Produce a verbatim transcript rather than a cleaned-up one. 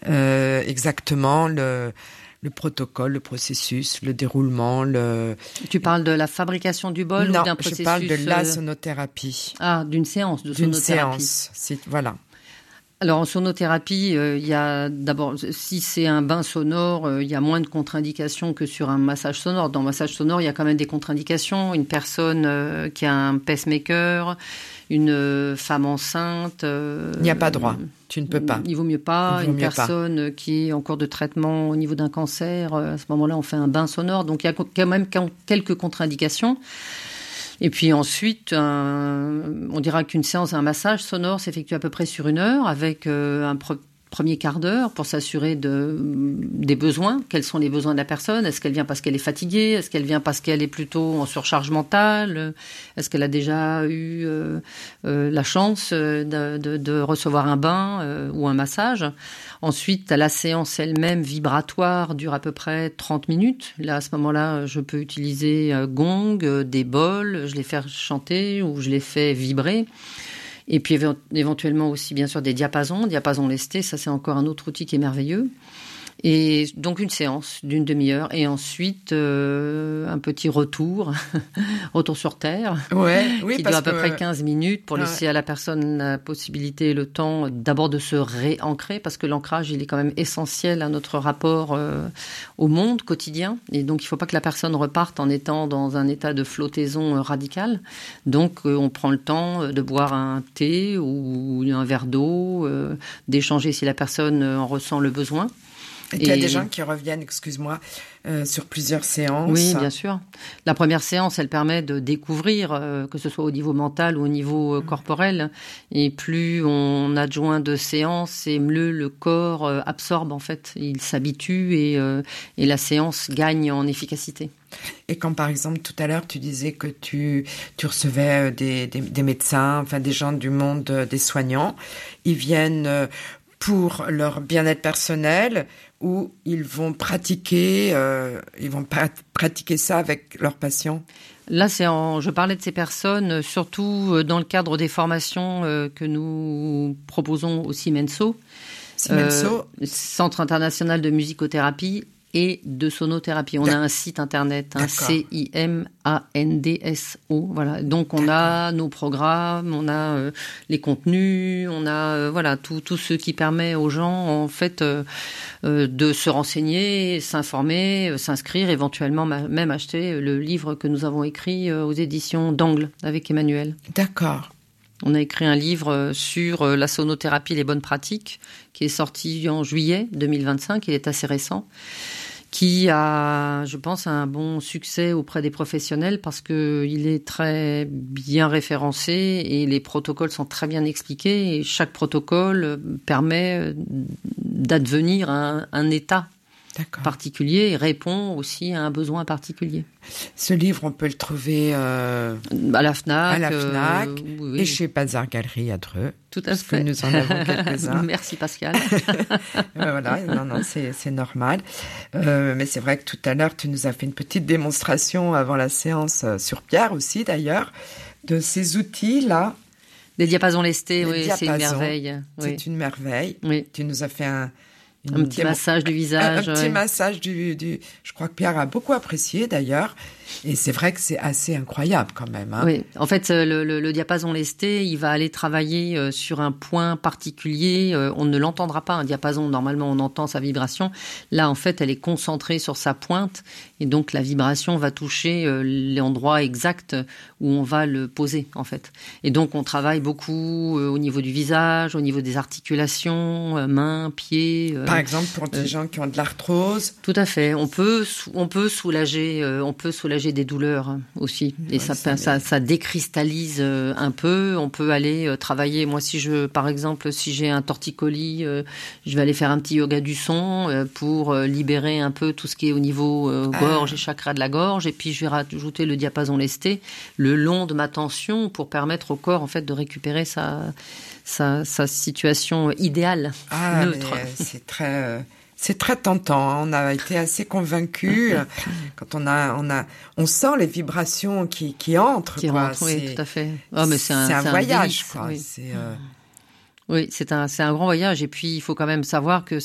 euh, exactement le, le protocole, le processus, le déroulement. Le... Tu parles de la fabrication du bol non, ou d'un processus? Je parle de la sonothérapie. Ah, d'une séance de d'une sonothérapie. Séance, c'est, voilà. Alors en sonothérapie, euh, il y a d'abord, si c'est un bain sonore, euh, il y a moins de contre-indications que sur un massage sonore. Dans le massage sonore, il y a quand même des contre-indications. Une personne euh, qui a un pacemaker, une euh, femme enceinte. Euh, il n'y a pas droit. Tu ne peux pas. Il vaut mieux pas. Vaut une mieux personne pas. qui est en cours de traitement au niveau d'un cancer, euh, à ce moment-là, on fait un bain sonore. Donc il y a quand même quelques contre-indications. Et puis ensuite, un, on dira qu'une séance, un massage sonore s'effectue à peu près sur une heure avec euh, un pre- premier quart d'heure pour s'assurer de, des besoins. Quels sont les besoins de la personne? Est-ce qu'elle vient parce qu'elle est fatiguée? Est-ce qu'elle vient parce qu'elle est plutôt en surcharge mentale? Est-ce qu'elle a déjà eu euh, euh, la chance de, de, de recevoir un bain euh, ou un massage? Ensuite, la séance elle-même vibratoire dure à peu près trente minutes. Là, à ce moment-là, je peux utiliser euh, gong, euh, des bols, je les fais chanter ou je les fais vibrer. Et puis éventuellement aussi, bien sûr, des diapasons, diapasons lestés. Ça, c'est encore un autre outil qui est merveilleux. Et donc une séance d'une demi-heure et ensuite euh, un petit retour, retour sur terre, ouais, oui, qui parce dure à peu que... près quinze minutes pour ouais. laisser à la personne la possibilité et le temps d'abord de se réancrer, parce que l'ancrage, il est quand même essentiel à notre rapport euh, au monde quotidien. Et donc il ne faut pas que la personne reparte en étant dans un état de flottaison euh, radicale. Donc euh, on prend le temps de boire un thé ou un verre d'eau, euh, d'échanger si la personne en ressent le besoin. Et il y a des gens qui reviennent, excuse-moi, euh, sur plusieurs séances. Oui, bien sûr. La première séance, elle permet de découvrir, euh, que ce soit au niveau mental ou au niveau euh, corporel. Et plus on adjoint de séances, et mieux le corps euh, absorbe, en fait. Il s'habitue et, euh, et la séance gagne en efficacité. Et quand, par exemple, tout à l'heure, tu disais que tu, tu recevais des, des, des médecins, enfin des gens du monde euh, des soignants, ils viennent euh, pour leur bien-être personnel, où ils vont pratiquer, euh, ils vont pra- pratiquer ça avec leurs patients. Là, c'est en, je parlais de ces personnes, surtout dans le cadre des formations euh, que nous proposons au CIMENSO, CIMENSO, euh, Centre international de musicothérapie et de sonothérapie. On D'ac- a un site internet, hein, C I M A N D S O. Voilà. Donc on D'accord. a nos programmes, on a euh, les contenus, on a euh, voilà tout tout ce qui permet aux gens en fait euh, euh, de se renseigner, s'informer, euh, s'inscrire, éventuellement ma- même acheter le livre que nous avons écrit euh, aux éditions d'Angle avec Emmanuel. D'accord. On a écrit un livre sur la sonothérapie, les bonnes pratiques, qui est sorti en juillet deux mille vingt-cinq. Il est assez récent, qui a, je pense, un bon succès auprès des professionnels parce que il est très bien référencé et les protocoles sont très bien expliqués. Et chaque protocole permet d'advenir un, un état D'accord. particulier et répond aussi à un besoin particulier. Ce livre, on peut le trouver euh, à la FNAC, à la FNAC euh, oui. et chez Bazar Galerie à Dreux. Tout à fait. Nous en avons quelques-uns. Merci Pascal. Voilà, non, non, c'est, c'est normal. Euh, mais c'est vrai que tout à l'heure, tu nous as fait une petite démonstration avant la séance euh, sur Pierre aussi d'ailleurs, de ces outils-là. Des diapasons lestés, oui, diapasons, c'est une merveille. C'est oui. une merveille. Oui. Tu nous as fait un... Un petit démo... massage du visage. Un, un petit ouais. massage du, du... Je crois que Pierre a beaucoup apprécié d'ailleurs. Et c'est vrai que c'est assez incroyable quand même. Hein. Oui, en fait, le, le, le diapason lesté, il va aller travailler euh, sur un point particulier. Euh, on ne l'entendra pas, un diapason. Normalement, on entend sa vibration. Là, en fait, elle est concentrée sur sa pointe. Et donc, la vibration va toucher euh, l'endroit exact où on va le poser, en fait. Et donc, on travaille beaucoup euh, au niveau du visage, au niveau des articulations, euh, mains, pieds. Euh, Par exemple, pour des euh, gens qui ont de l'arthrose. Tout à fait. On peut, on peut soulager, euh, on peut soulager des douleurs aussi. Et oui, ça, ça, ça, ça décristallise un peu. On peut aller travailler. Moi, si je, par exemple, si j'ai un torticolis, euh, je vais aller faire un petit yoga du son euh, pour libérer un peu tout ce qui est au niveau euh, gorge ah. et chakra de la gorge. Et puis, je vais rajouter le diapason lesté le long de ma tension pour permettre au corps, en fait, de récupérer sa, sa, sa situation idéale, ah, neutre. Mais c'est très... Euh... C'est très tentant. On a été assez convaincus quand on a, on a, on sent les vibrations qui, qui entrent. Qui quoi. rentrent, oui, c'est, tout à fait. Oh, mais c'est un, c'est un c'est voyage, un délice, quoi. Oui, c'est, euh... oui c'est un, c'est un grand voyage. Et puis, il faut quand même savoir que